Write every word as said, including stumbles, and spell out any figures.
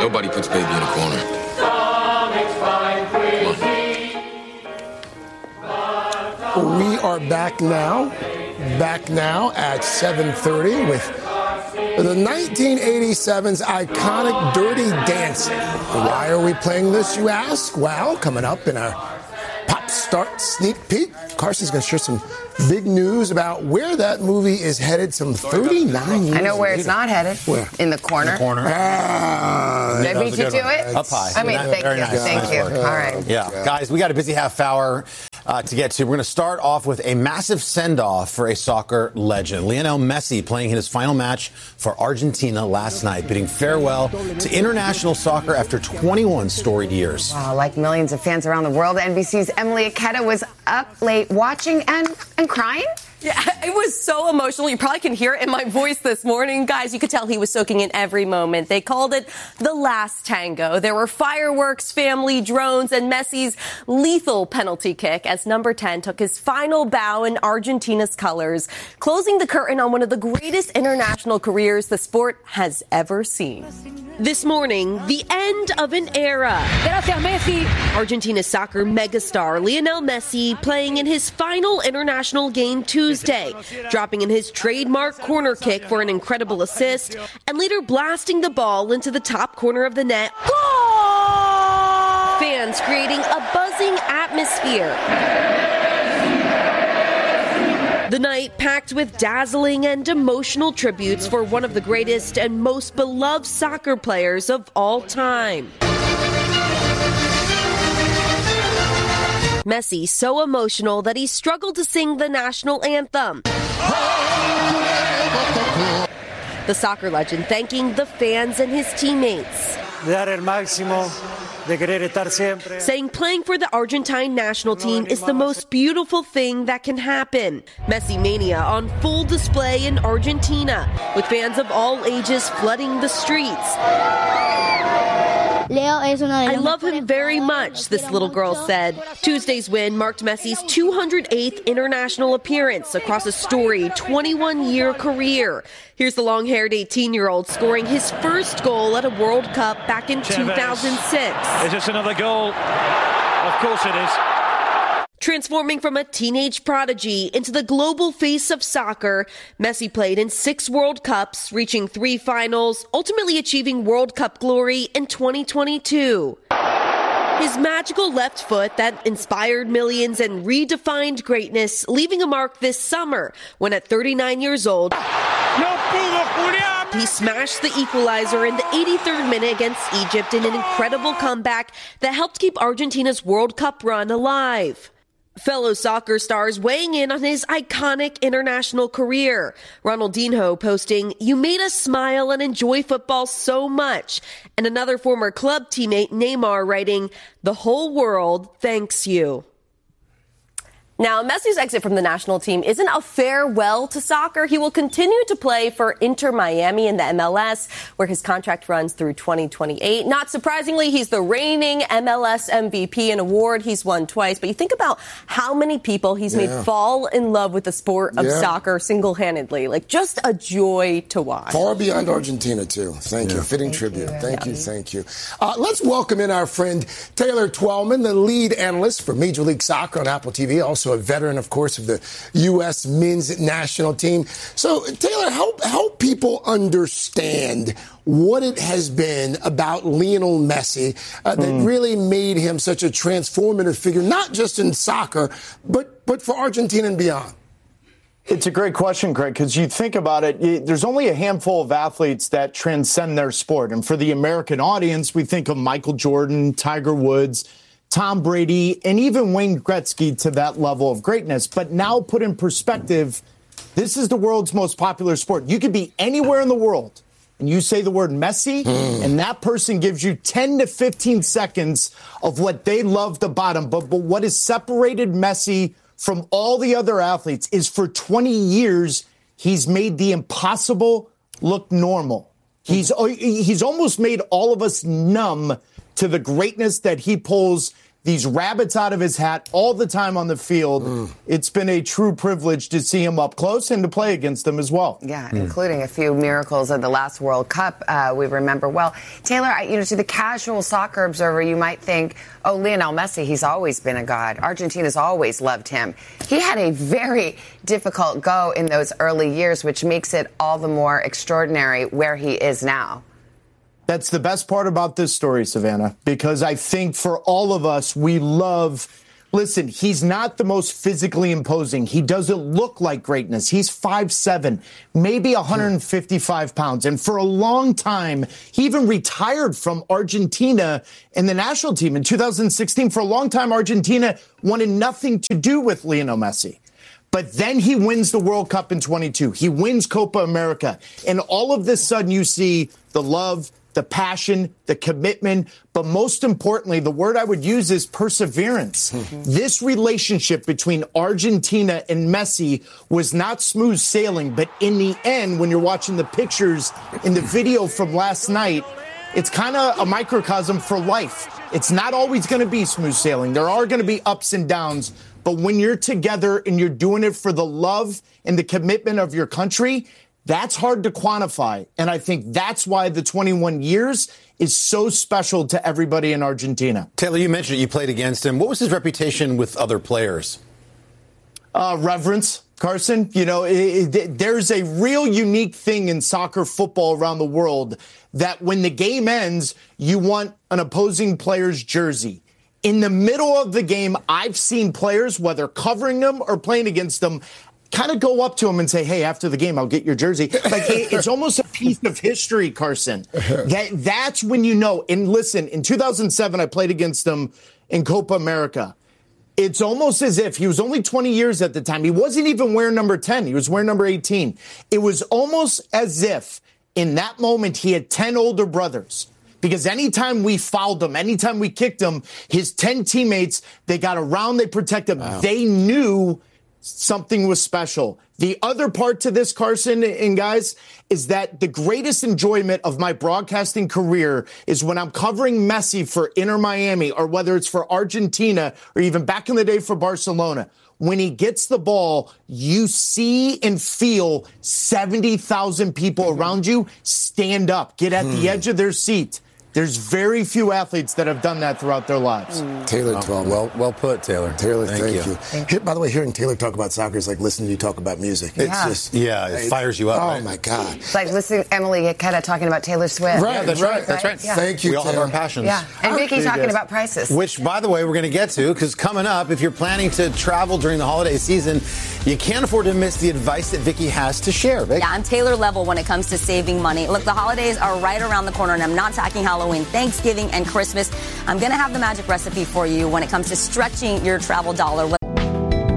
Nobody puts baby in a corner. We are back now, back now at seven thirty with the nineteen eighty-seven's iconic Dirty Dancing. Why are we playing this, you ask? Well, coming up in our Pop Start sneak peek, Carson's going to share some big news about where that movie is headed some thirty-nine years I know where later. it's not headed. Where? In the corner. In the corner. Ah, Did I beat you to one. it? Up high. I mean, Very thank you. nice. Thank Nice you. work. All right. Yeah. yeah. Guys, we got a busy half hour uh, to get to. We're going to start off with a massive send-off for a soccer legend. Lionel Messi playing his final match for Argentina last night, bidding farewell to international soccer after twenty-one storied years. Wow, like millions of fans around the world, N B C's Emily Aketa was up late watching and, and crying. Yeah, it was so emotional. You probably can hear it in my voice this morning. Guys, you could tell he was soaking in every moment. They called it the last tango. There were fireworks, family, drones, and Messi's lethal penalty kick as number ten took his final bow in Argentina's colors, closing the curtain on one of the greatest international careers the sport has ever seen. This morning, the end of an era. Gracias, Messi. Argentina's soccer megastar Lionel Messi playing in his final international game Tuesday, dropping in his trademark corner kick for an incredible assist, and later blasting the ball into the top corner of the net. Goal! Fans creating a buzzing atmosphere. The night packed with dazzling and emotional tributes for one of the greatest and most beloved soccer players of all time. Messi so emotional that he struggled to sing the national anthem. The soccer legend thanking the fans and his teammates. Dar el máximo. Saying playing for the Argentine national team is the most beautiful thing that can happen. Messi mania on full display in Argentina, with fans of all ages flooding the streets. I love him very much, this little girl said. Tuesday's win marked Messi's two hundred eighth international appearance across a storied twenty-one-year career. Here's the long-haired eighteen-year-old scoring his first goal at a World Cup back in two thousand six. Is this another goal? Of course it is. Transforming from a teenage prodigy into the global face of soccer, Messi played in six World Cups, reaching three finals, ultimately achieving World Cup glory in twenty twenty-two. His magical left foot that inspired millions and redefined greatness, leaving a mark this summer when at thirty-nine years old, he smashed the equalizer in the eighty-third minute against Egypt in an incredible comeback that helped keep Argentina's World Cup run alive. Fellow soccer stars weighing in on his iconic international career. Ronaldinho posting, "You made us smile and enjoy football so much." And another former club teammate, Neymar, writing, "The whole world thanks you." Now, Messi's exit from the national team isn't a farewell to soccer. He will continue to play for Inter Miami in the M L S, where his contract runs through twenty twenty-eight. Not surprisingly, he's the reigning M L S M V P, an award he's won twice. But you think about how many people he's yeah. made fall in love with the sport of yeah. soccer single-handedly. Like, just a joy to watch. Far beyond Argentina, too. Thank yeah. you. Fitting thank tribute. You. Thank yeah. you. Thank you. Uh, let's welcome in our friend Taylor Twellman, the lead analyst for Major League Soccer on Apple T V, also a veteran, of course, of the U S men's national team. So, Taylor, help help people understand what it has been about Lionel Messi uh, that mm. really made him such a transformative figure, not just in soccer, but but for Argentina and beyond. It's a great question, Greg, because you think about it, there's only a handful of athletes that transcend their sport. And for the American audience, we think of Michael Jordan, Tiger Woods, Tom Brady, and even Wayne Gretzky to that level of greatness. But now put in perspective, this is the world's most popular sport. You could be anywhere in the world, and you say the word Messi, mm. and that person gives you ten to fifteen seconds of what they loved about him. But, but what has separated Messi from all the other athletes is for twenty years, he's made the impossible look normal. He's, he's almost made all of us numb to the greatness that he pulls these rabbits out of his hat all the time on the field. Mm. It's been a true privilege to see him up close and to play against them as well. Yeah, mm. including a few miracles at the last World Cup uh, we remember well. Taylor, I, you know, to the casual soccer observer, you might think, oh, Lionel Messi, he's always been a god. Argentina's always loved him. He had a very difficult go in those early years, which makes it all the more extraordinary where he is now. That's the best part about this story, Savannah, because I think for all of us, we love, listen, he's not the most physically imposing. He doesn't look like greatness. He's five seven, maybe one hundred fifty-five pounds. And for a long time, he even retired from Argentina in the national team in two thousand sixteen. For a long time, Argentina wanted nothing to do with Lionel Messi. But then he wins the World Cup in twenty-two. He wins Copa America. And all of this sudden, you see the love, the passion, the commitment, but most importantly, the word I would use is perseverance. Mm-hmm. This relationship between Argentina and Messi was not smooth sailing, but in the end, when you're watching the pictures in the video from last night, it's kind of a microcosm for life. It's not always going to be smooth sailing. There are going to be ups and downs, but when you're together and you're doing it for the love and the commitment of your country, that's hard to quantify, and I think that's why the twenty-one years is so special to everybody in Argentina. Taylor, you mentioned you played against him. What was his reputation with other players? Uh, reverence, Carson. You know, it, it, there's a real unique thing in soccer football around the world that when the game ends, you want an opposing player's jersey. In the middle of the game, I've seen players, whether covering them or playing against them, kind of go up to him and say, hey, after the game, I'll get your jersey. Like, it, it's almost a piece of history, Carson. That That's when you know. And listen, in two thousand seven, I played against him in Copa America. It's almost as if he was only twenty years at the time. He wasn't even wearing number ten. He was wearing number eighteen. It was almost as if in that moment he had ten older brothers. Because anytime we fouled him, anytime we kicked him, his ten teammates, they got around, they protected him. Wow. They knew something was special. The other part to this, Carson and guys, is that the greatest enjoyment of my broadcasting career is when I'm covering Messi for Inter Miami, or whether it's for Argentina, or even back in the day for Barcelona. When he gets the ball, you see and feel seventy thousand people around you stand up, get at the edge of their seat. There's very few athletes that have done that throughout their lives. Mm. Taylor, twelve. Well, well put, Taylor. Taylor, thank, thank you. you. Thank you. By the way, hearing Taylor talk about soccer is like listening to you talk about music. Yeah. It's just yeah, it fires you up. Oh right? my God! It's like listening to Emily Aketa talking about Taylor Swift. Right, yeah, that's right. right. That's right. Yeah. Thank you. We all Taylor. have our passions. Yeah, and Vicky talking about prices. Which, by the way, we're going to get to, because coming up, if you're planning to travel during the holiday season, you can't afford to miss the advice that Vicky has to share. Vic? Yeah, I'm Taylor level when it comes to saving money. Look, the holidays are right around the corner, and I'm not talking Halloween, Thanksgiving, and Christmas. I'm going to have the magic recipe for you when it comes to stretching your travel dollar.